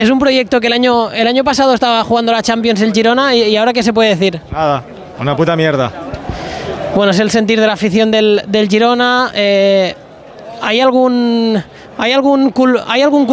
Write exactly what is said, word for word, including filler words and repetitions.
Es un proyecto que el año, el año pasado estaba jugando la Champions el Girona y, y ahora ¿qué se puede decir? Nada, una puta mierda. Bueno, es el sentir de la afición del, del Girona. Eh, ¿Hay algún, hay algún, cul- hay algún